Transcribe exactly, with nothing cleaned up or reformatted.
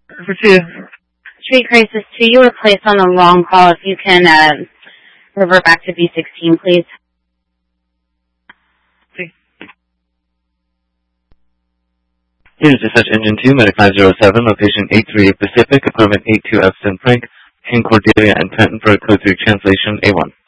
For two. Street Crisis two, you were placed on the wrong call. If you can uh, revert back to B sixteen, please. Sí. Here's Dispatch Engine two, Medic five zero seven, location eight three eight Pacific, Apartment eight two F Frank, in Cordelia and Trenton for code three translation A one.